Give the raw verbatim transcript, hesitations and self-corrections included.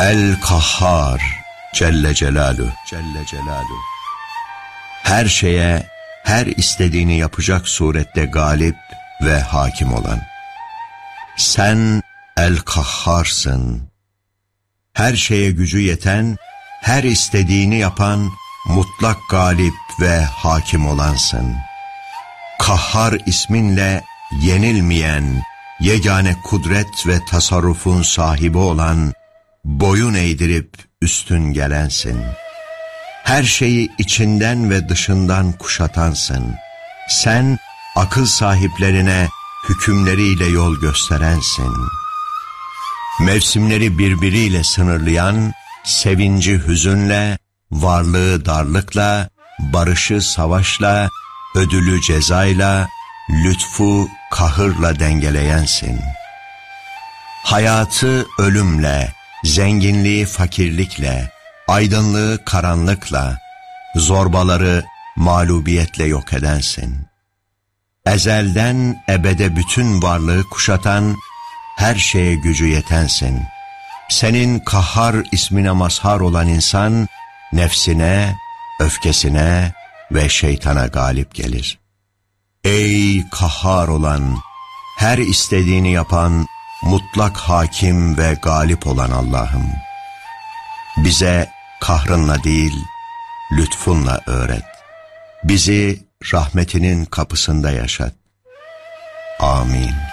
El-Kahhar Celle Celaluhu Celle Celaluhu her şeye, her istediğini yapacak surette galip ve hakim olan. Sen El-Kahharsın. Her şeye gücü yeten, her istediğini yapan, mutlak galip ve hakim olansın. Kahhar isminle yenilmeyen, yegane kudret ve tasarrufun sahibi olan, boyun eğdirip üstün gelensin. Her şeyi içinden ve dışından kuşatansın. Sen akıl sahiplerine hükümleriyle yol gösterensin. Mevsimleri birbiriyle sınırlayan, sevinci hüzünle, varlığı darlıkla, barışı savaşla, ödülü cezayla, lütfu kahırla dengeleyensin. Hayatı ölümle, zenginliği fakirlikle, aydınlığı karanlıkla, zorbaları mağlubiyetle yok edensin. Ezelden ebede bütün varlığı kuşatan, her şeye gücü yetensin. Senin Kahhar ismine mazhar olan insan, nefsine, öfkesine ve şeytana galip gelir. Ey Kahhar olan, her istediğini yapan, mutlak hakim ve galip olan Allah'ım, bize kahrınla değil, lütfunla öğret. Bizi rahmetinin kapısında yaşat. Amin.